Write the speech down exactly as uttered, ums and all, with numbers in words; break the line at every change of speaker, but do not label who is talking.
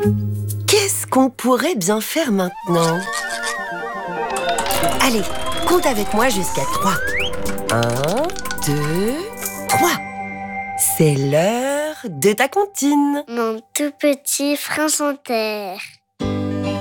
Qu'est-ce qu'on pourrait bien faire maintenant? Allez, compte avec moi jusqu'à trois. Un, deux, trois. C'est l'heure de ta comptine.
Mon tout petit prince en terre.